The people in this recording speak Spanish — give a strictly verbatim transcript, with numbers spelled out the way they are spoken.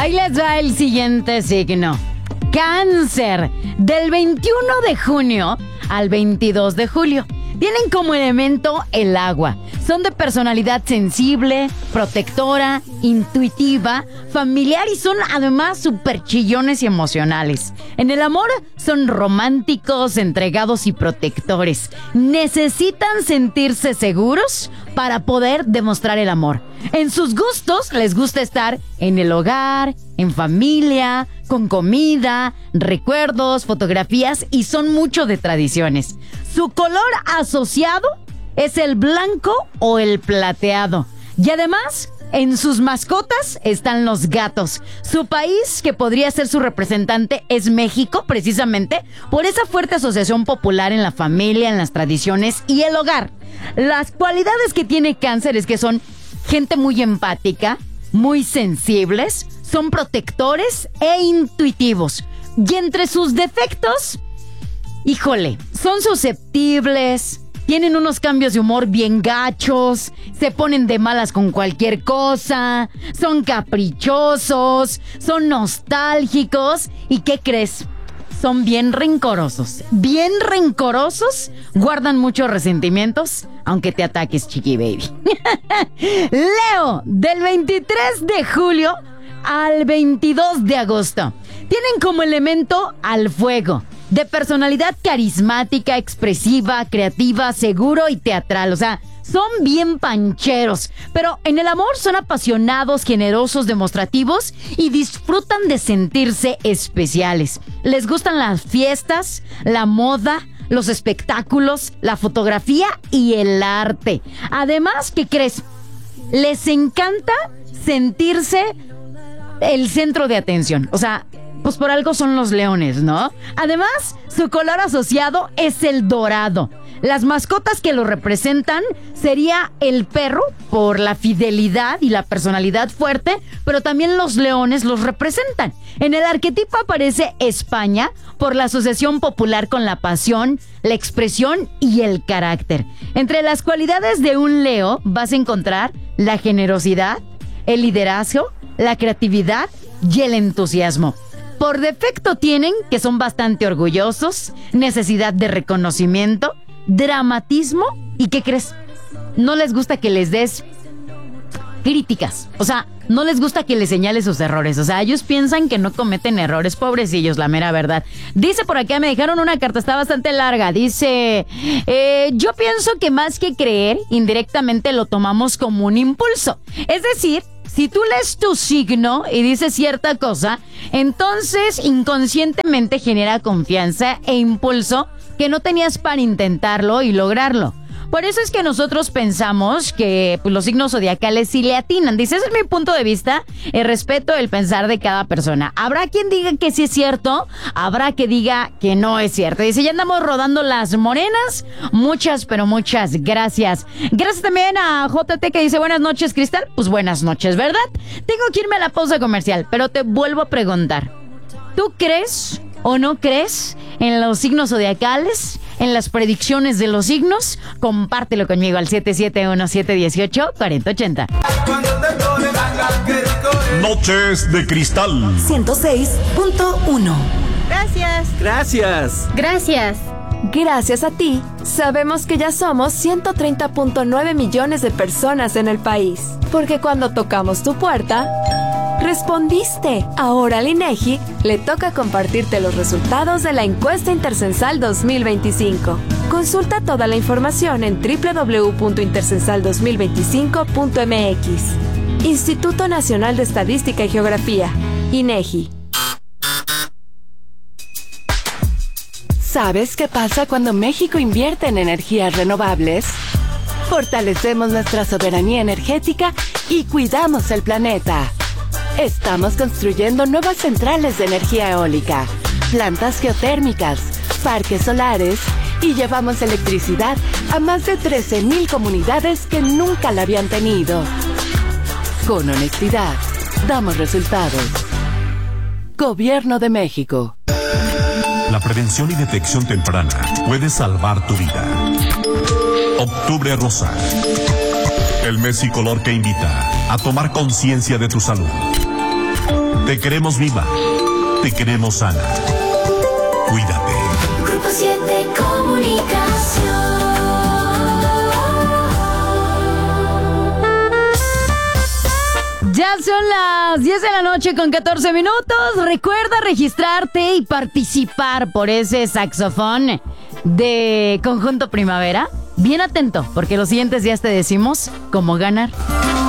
Ahí les va el siguiente signo. Cáncer, del veintiuno de junio al veintidós de julio. Tienen como elemento el agua. Son de personalidad sensible, protectora, intuitiva, familiar y son además súper chillones y emocionales. En el amor son románticos, entregados y protectores. Necesitan sentirse seguros para poder demostrar el amor. En sus gustos les gusta estar en el hogar, en familia, con comida, recuerdos, fotografías y son mucho de tradiciones. Su color asociado es el blanco o el plateado. Y además, en sus mascotas están los gatos. Su país, que podría ser su representante, es México, precisamente por esa fuerte asociación popular en la familia, en las tradiciones y el hogar. Las cualidades que tiene Cáncer es que son gente muy empática, muy sensibles, son protectores e intuitivos. Y entre sus defectos, híjole, son susceptibles, tienen unos cambios de humor bien gachos, se ponen de malas con cualquier cosa, son caprichosos, son nostálgicos y ¿qué crees? Son bien rencorosos, bien rencorosos, guardan muchos resentimientos, aunque te ataques, chiqui baby. Leo, del veintitrés de julio al veintidós de agosto. Tienen como elemento al fuego. De personalidad carismática, expresiva, creativa, seguro y teatral. O sea, son bien pancheros. Pero en el amor son apasionados, generosos, demostrativos y disfrutan de sentirse especiales. Les gustan las fiestas, la moda, los espectáculos, la fotografía y el arte. Además, ¿qué crees? Les encanta sentirse el centro de atención. O sea, pues por algo son los leones, ¿no? Además, su color asociado es el dorado. Las mascotas que lo representan sería el perro por la fidelidad y la personalidad fuerte, pero también los leones los representan. En el arquetipo aparece España por la asociación popular con la pasión, la expresión y el carácter. Entre las cualidades de un Leo vas a encontrar la generosidad, el liderazgo, la creatividad y el entusiasmo. Por defecto tienen que son bastante orgullosos, necesidad de reconocimiento, dramatismo y ¿qué crees? No les gusta que les des críticas, o sea, no les gusta que les señales sus errores, o sea, ellos piensan que no cometen errores, pobrecillos, la mera verdad. Dice por acá, me dejaron una carta, está bastante larga, dice, eh, yo pienso que más que creer, indirectamente lo tomamos como un impulso, es decir, si tú lees tu signo y dices cierta cosa, entonces inconscientemente genera confianza e impulso que no tenías para intentarlo y lograrlo. Por eso es que nosotros pensamos que pues, los signos zodiacales sí le atinan. Dice, ese es mi punto de vista, el respeto el pensar de cada persona. Habrá quien diga que sí es cierto, habrá que diga que no es cierto. Dice, ya andamos rodando las morenas. Muchas, pero muchas gracias. Gracias también a J T que dice, buenas noches, Cristal. Pues buenas noches, ¿verdad? Tengo que irme a la pausa comercial, pero te vuelvo a preguntar. ¿Tú crees o no crees en los signos zodiacales? En las predicciones de los signos, compártelo conmigo al siete siete uno, siete uno ocho, cuatro cero ocho cero. Noches de Cristal ciento seis punto uno. Gracias. Gracias. Gracias. Gracias a ti, sabemos que ya somos ciento treinta punto nueve millones de personas en el país. Porque cuando tocamos tu puerta, respondiste. Ahora al INEGI le toca compartirte los resultados de la encuesta Intercensal dos mil veinticinco. Consulta toda la información en doble u doble u doble u punto intercensal dos mil veinticinco punto m x. Instituto Nacional de Estadística y Geografía, INEGI. ¿Sabes qué pasa cuando México invierte en energías renovables? Fortalecemos nuestra soberanía energética y cuidamos el planeta. Estamos construyendo nuevas centrales de energía eólica, plantas geotérmicas, parques solares y llevamos electricidad a más de trece mil comunidades que nunca la habían tenido. Con honestidad, damos resultados. Gobierno de México. La prevención y detección temprana puede salvar tu vida. Octubre Rosa. El mes y color que invita a tomar conciencia de tu salud. Te queremos viva. Te queremos sana. Cuídate. Grupo siete Comunicación. Ya son las diez de la noche con catorce minutos. Recuerda registrarte y participar por ese saxofón de Conjunto Primavera. Bien atento, porque los siguientes días te decimos cómo ganar.